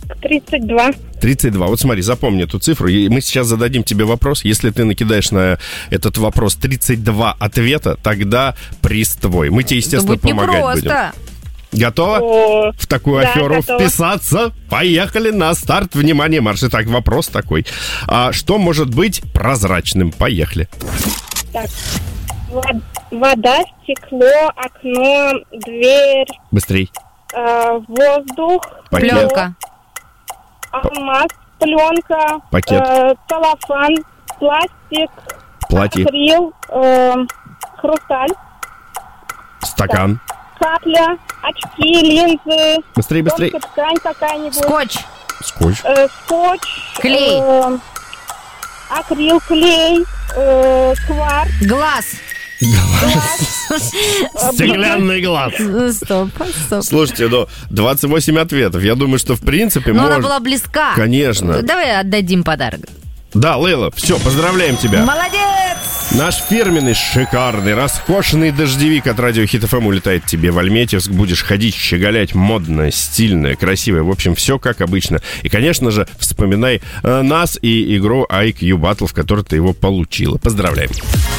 32. 32. Вот смотри, запомни эту цифру. И мы сейчас зададим тебе вопрос. Если ты накидаешь на этот вопрос 32 ответа, тогда приз твой. Мы тебе, естественно, помогать будем. Готова в такую аферу вписаться? Поехали на старт. Внимание, марш. Итак, вопрос такой. Что может быть прозрачным? Поехали. Так, вода, стекло, окно, дверь. Быстрей. Воздух. Пакет. Пленка. Алмаз, пленка. Пакет. Целлофан, пластик. Платье. Акрил, хрусталь. Стакан. Капля, очки, линзы. Быстрей. Ткань какая-нибудь. Скотч. Скотч. Скотч. Клей. Акрил, клей. Кварц. Глаз. Стеклянный глаз. Стоп. Слушайте, 28 ответов. Я думаю, что в принципе Но она была близка. Конечно. Давай отдадим подарок. Да, Лейла, все, поздравляем тебя. Молодец! Наш фирменный, шикарный, роскошный дождевик от Радио Хит ФМ улетает тебе в Альметьевск. Будешь ходить, щеголять, модная, стильная, красивая. В общем, все как обычно. И, конечно же, вспоминай нас и игру IQ Battle, в которой ты его получила. Поздравляем.